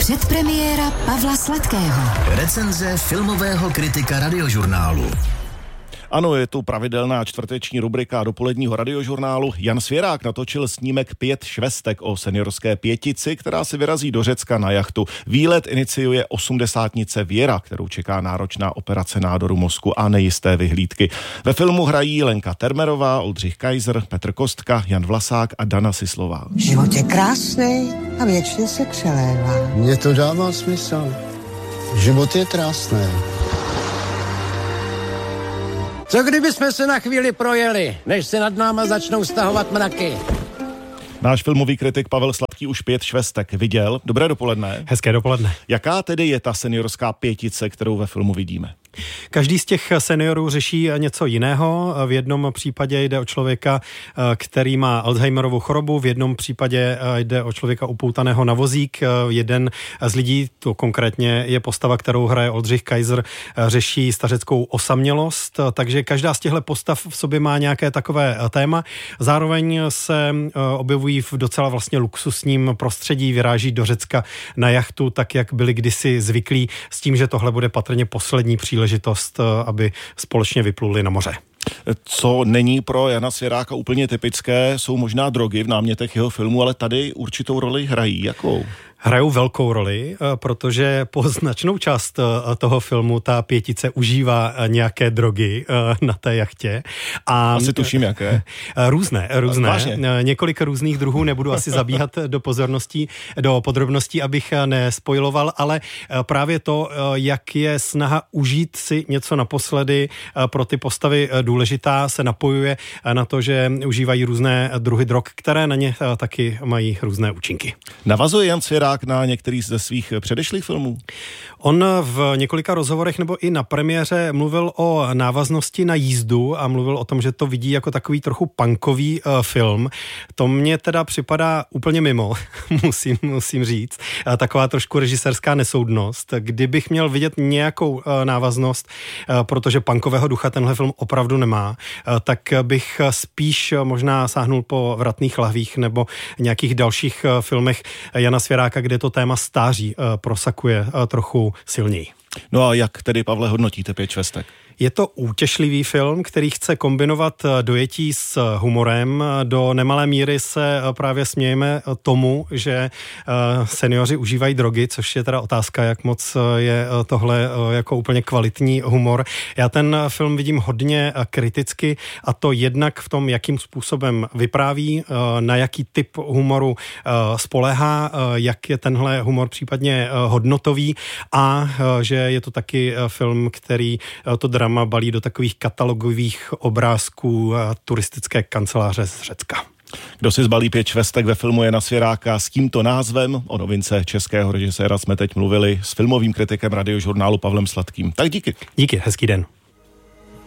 Předpremiéra Pavla Sladkého. Recenze filmového kritika Radiožurnálu. Ano, je tu pravidelná čtvrteční rubrika dopoledního Radiožurnálu. Jan Svěrák natočil snímek 5 švestek o seniorské pětici, která se vyrazí do Řecka na jachtu. Výlet iniciuje 80nice Věra, kterou čeká náročná operace nádoru mozku a nejisté vyhlídky. Ve filmu hrají Lenka Termerová, Oldřich Kaiser, Petr Kostka, Jan Vlasák a Dana Sislová. Život je krásný a věčně se přelévá. Mně to dává smysl. Život je krásný. Co kdybychom se na chvíli projeli, než se nad náma začnou stahovat mraky? Náš filmový kritik Pavel Sladký už 5 švestek viděl. Dobré dopoledne. Hezké dopoledne. Jaká tedy je ta seniorská pětice, kterou ve filmu vidíme? Každý z těch seniorů řeší něco jiného. V jednom případě jde o člověka, který má Alzheimerovu chorobu, v jednom případě jde o člověka upoutaného na vozík. Jeden z lidí, to konkrétně je postava, kterou hraje Oldřich Kaiser, řeší stařeckou osamělost, takže každá z těchto postav v sobě má nějaké takové téma. Zároveň se objevují v docela vlastně luxusním prostředí, vyráží do Řecka na jachtu, tak jak byli kdysi zvyklí, s tím, že tohle bude patrně poslední příležitost, aby společně vypluli na moře. Co není pro Jana Svěráka úplně typické, jsou možná drogy v námětech jeho filmu, ale tady určitou roli hrají. Jakou? Hrajou velkou roli, protože po značnou část toho filmu ta pětice užívá nějaké drogy na té jachtě. A asi tuším, jaké. Různé. Vážně? Několik různých druhů, nebudu asi zabíhat do podrobností, abych nespoiloval, ale právě to, jak je snaha užít si něco naposledy pro ty postavy důležitá, se napojuje na to, že užívají různé druhy drog, které na ně taky mají různé účinky. Navazuje Jan Svěrák na některý ze svých předešlých filmů? On v několika rozhovorech nebo i na premiéře mluvil o návaznosti na jízdu a mluvil o tom, že to vidí jako takový trochu punkový film. To mně teda připadá úplně mimo, musím říct. Taková trošku režisérská nesoudnost. Kdybych měl vidět nějakou návaznost, protože punkového ducha tenhle film opravdu nemá, tak bych spíš možná sáhnul po Vratných lahvích nebo nějakých dalších filmech Jana Svěráka, kde to téma stáří prosakuje trochu silněji. No a jak tedy, Pavle, hodnotíte 5 švestek? Je to útěšlivý film, který chce kombinovat dojetí s humorem. Do nemalé míry se právě smějeme tomu, že seniori užívají drogy, což je teda otázka, jak moc je tohle jako úplně kvalitní humor. Já ten film vidím hodně kriticky, a to jednak v tom, jakým způsobem vypráví, na jaký typ humoru spoléhá, jak je tenhle humor případně hodnotový, a že je to taky film, který to drama balí do takových katalogových obrázků turistické kanceláře z Řecka. Kdo si zbalí 5 švestek ve filmu Jana Svěráka s tímto názvem? O novince českého režiséra jsme teď mluvili s filmovým kritikem Radiožurnálu Pavlem Sladkým. Tak díky. Díky, hezký den.